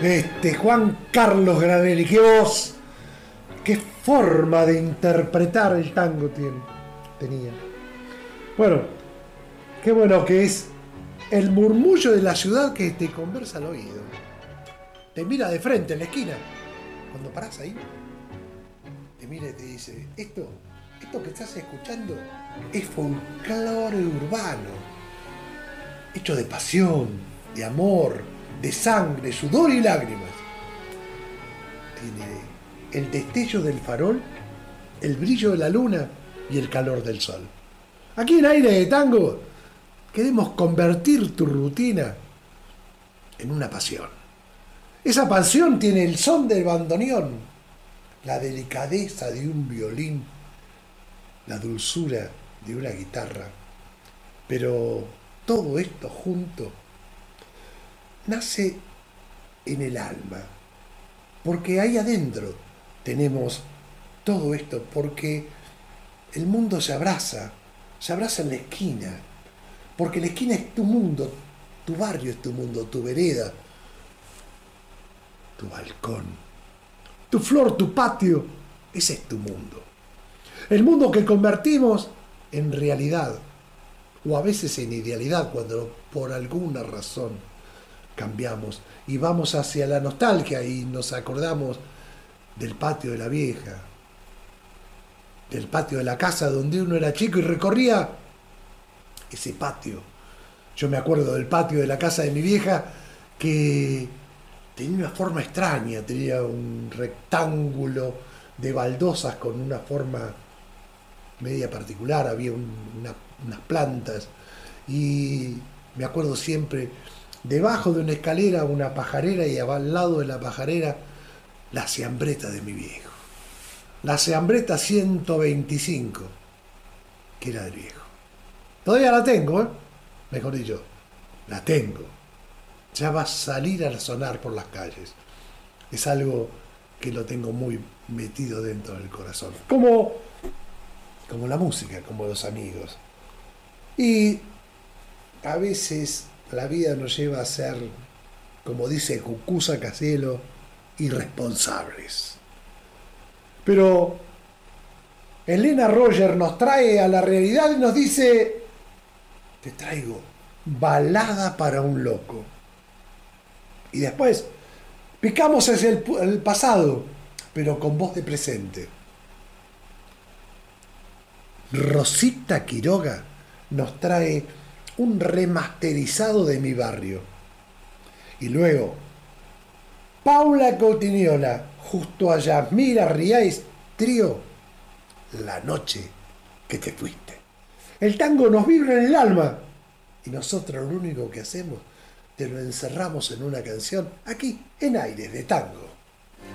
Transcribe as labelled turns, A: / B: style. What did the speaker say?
A: Juan Carlos Granelli, qué voz, qué forma de interpretar el tango tenía. Bueno, qué bueno que es el murmullo de la ciudad que te conversa al oído. Te mira de frente en la esquina. Cuando parás ahí, te mira y te dice, esto que estás escuchando es folclore urbano, hecho de pasión, de amor, de sangre, sudor y lágrimas. Tiene el destello del farol, el brillo de la luna y el calor del sol. Aquí en Aire de Tango queremos convertir tu rutina en una pasión. Esa pasión tiene el son del bandoneón, la delicadeza de un violín, la dulzura de una guitarra. Pero todo esto junto nace en el alma, porque ahí adentro tenemos todo esto, porque el mundo se abraza en la esquina, porque la esquina es tu mundo, tu barrio es tu mundo, tu vereda, tu balcón, tu flor, tu patio, ese es tu mundo. El mundo que convertimos en realidad, o a veces en idealidad, cuando por alguna razón cambiamos y vamos hacia la nostalgia y nos acordamos del patio de la vieja, del patio de la casa donde uno era chico y recorría ese patio. Yo me acuerdo del patio de la casa de mi vieja que tenía una forma extraña, tenía un rectángulo de baldosas con una forma media particular, había unas plantas y me acuerdo siempre debajo de una escalera una pajarera y al lado de la pajarera la siambreta de mi viejo, la siambreta 125 que era del viejo. Todavía la tengo, mejor dicho, la tengo. Ya va a salir a sonar por las calles. Es algo que lo tengo muy metido dentro del corazón. Como la música, como los amigos. Y a veces la vida nos lleva a ser, como dice Cucuza Casielo, irresponsables. Pero Elena Roger nos trae a la realidad y nos dice, te traigo balada para un loco. Y después picamos hacia el pasado, pero con voz de presente. Rosita Quiroga nos trae un remasterizado de Mi Barrio. Y luego, Paula Coutiniola, justo a Yasmira Riais, trío, La noche que te fuiste. El tango nos vibra en el alma y nosotros lo único que hacemos, te lo encerramos en una canción aquí en Aires de Tango.